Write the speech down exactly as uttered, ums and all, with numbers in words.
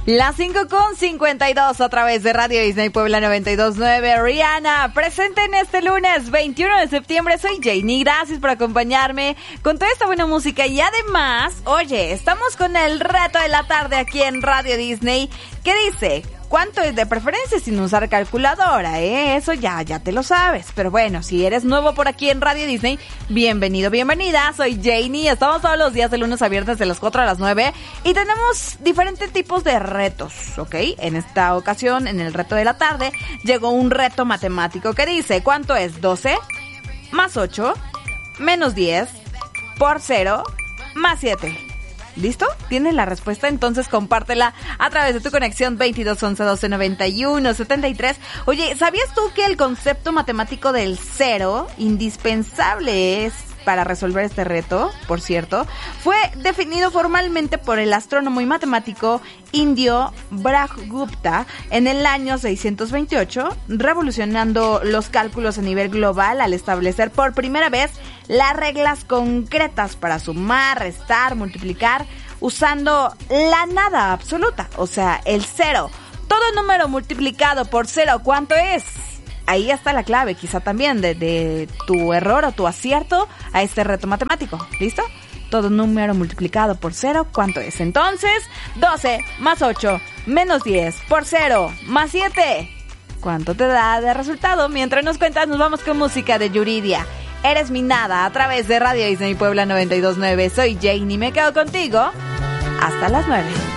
Las cinco con cincuenta y dos a través de Radio Disney Puebla noventa y dos punto nueve. Rihanna, presente en este lunes veintiuno de septiembre. Soy Janie, gracias por acompañarme con toda esta buena música. Y además, oye, estamos con el reto de la tarde aquí en Radio Disney. ¿Qué dice? ¿Cuánto es de preferencia sin usar calculadora? ¿eh? Eso ya, ya te lo sabes. Pero bueno, si eres nuevo por aquí en Radio Disney, bienvenido, bienvenida. Soy Janie. Estamos todos los días de lunes a viernes de las cuatro a las nueve. Y tenemos diferentes tipos de retos, ¿ok? En esta ocasión, en el reto de la tarde, llegó un reto matemático que dice: ¿cuánto es doce más ocho menos diez por cero más siete? ¿Listo? ¿Tienes la respuesta? Entonces compártela a través de tu conexión veintidós once doce noventa y uno setenta y tres. Oye, ¿sabías tú que el concepto matemático del cero, indispensable es para resolver este reto, por cierto, fue definido formalmente por el astrónomo y matemático indio Brahmagupta en el año seiscientos veintiocho, revolucionando los cálculos a nivel global al establecer por primera vez las reglas concretas para sumar, restar, multiplicar, usando la nada absoluta, o sea, el cero. Todo número multiplicado por cero, ¿cuánto es? Ahí está la clave, quizá también, de, de tu error o tu acierto a este reto matemático. ¿Listo? Todo número multiplicado por cero, ¿cuánto es? Entonces, doce más ocho menos diez por cero más siete. ¿Cuánto te da de resultado? Mientras nos cuentas, nos vamos con música de Yuridia. Eres mi nada a través de Radio Disney Puebla noventa y dos punto nueve. Soy Janie, me quedo contigo hasta las nueve.